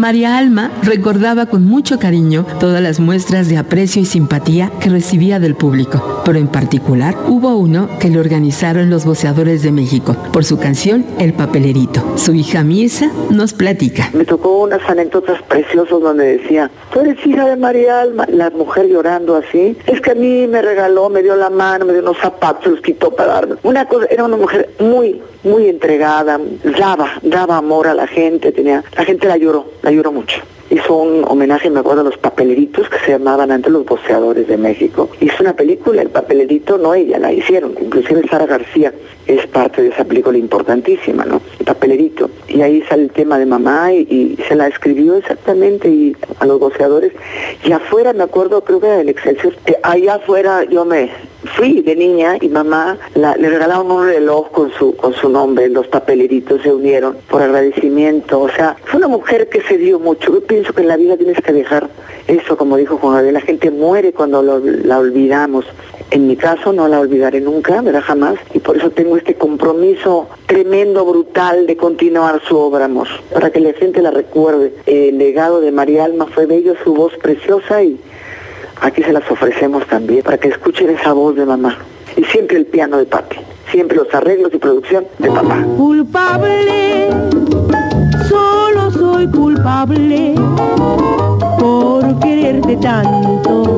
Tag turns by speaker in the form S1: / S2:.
S1: María Alma recordaba con mucho cariño todas las muestras de aprecio y simpatía que recibía del público, pero en particular hubo uno que le organizaron los Voceadores de México por su canción El Papelerito. Su hija Mirza nos platica.
S2: Me tocó unas anécdotas preciosas donde decía: tú eres hija de María Alma. La mujer llorando así: es que a mí me regaló, me dio la mano, me dio unos zapatos, los quitó para darme. Una cosa, era una mujer muy entregada, daba amor a la gente, la gente la lloró mucho. Hizo un homenaje, me acuerdo, a los papeleritos que se llamaban antes los Voceadores de México. Hizo una película, El Papelerito, no ella, la hicieron. Inclusive Sara García es parte de esa película importantísima, ¿no? El Papelerito. Y ahí sale el tema de mamá y se la escribió exactamente y a los Voceadores. Y afuera, me acuerdo, creo que era el Excelsior, que allá afuera yo me fui de niña y mamá le regalaron un reloj con su nombre. Los papeleritos se unieron por agradecimiento. O sea, fue una mujer que se dio mucho. Yo pienso que en la vida tienes que dejar eso, como dijo Juan Gabriel, la gente muere cuando la olvidamos. En mi caso no la olvidaré nunca, ¿verdad? Jamás. Y por eso tengo este compromiso tremendo, brutal, de continuar su obra, amor, para que la gente la recuerde. El legado de María Alma fue bello, su voz preciosa, y aquí se las ofrecemos también, para que escuchen esa voz de mamá. Y siempre el piano de papi, siempre los arreglos y producción de papá.
S3: Culpable, solo soy culpable por quererte tanto.